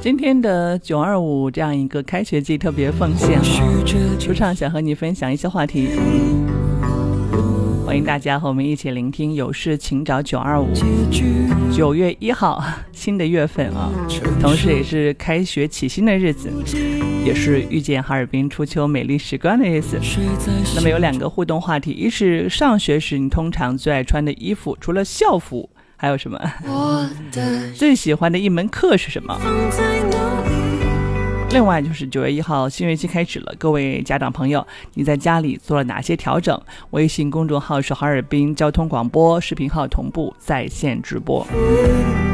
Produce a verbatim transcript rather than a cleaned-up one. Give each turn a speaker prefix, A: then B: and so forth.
A: 今天的九二五这样一个开学季特别奉献啊，主唱想和你分享一些话题，欢迎大家和我们一起聆听，有事请找九二五。九月一号，新的月份啊，同时也是开学起薪的日子，也是遇见哈尔滨初秋美丽时光的日子。那么有两个互动话题，一是上学时你通常最爱穿的衣服，除了校服还有什么？最喜欢的一门课是什么？另外就是九月一号新学期开始了，各位家长朋友，你在家里做了哪些调整？微信公众号是哈尔滨交通广播，视频号同步在线直播。